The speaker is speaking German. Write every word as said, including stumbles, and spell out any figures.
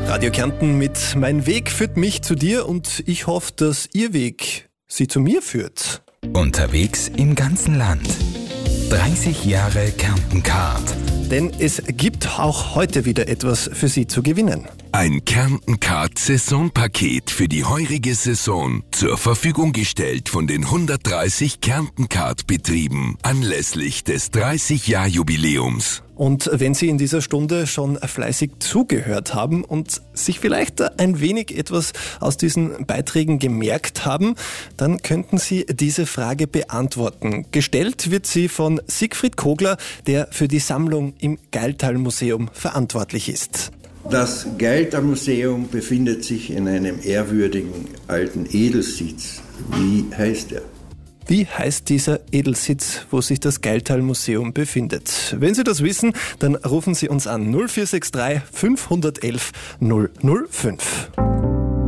Radio Kärnten mit Mein Weg führt mich zu dir und ich hoffe, dass Ihr Weg Sie zu mir führt. Unterwegs im ganzen Land. dreißig Jahre Kärnten Card. Denn es gibt auch heute wieder etwas für Sie zu gewinnen. Ein Kärnten Card Saisonpaket für die heurige Saison zur Verfügung gestellt von den hundertdreißig Kärnten Card Betrieben anlässlich des dreißig-Jahr-Jubiläums. Und wenn Sie in dieser Stunde schon fleißig zugehört haben und sich vielleicht ein wenig etwas aus diesen Beiträgen gemerkt haben, dann könnten Sie diese Frage beantworten. Gestellt wird sie von Siegfried Kogler, der für die Sammlung im Geiltal-Museum verantwortlich ist. Das Geiltal-Museum befindet sich in einem ehrwürdigen alten Edelsitz. Wie heißt er? Wie heißt dieser Edelsitz, wo sich das Geiltal-Museum befindet? Wenn Sie das wissen, dann rufen Sie uns an null vier sechs drei fünf eins eins null null fünf.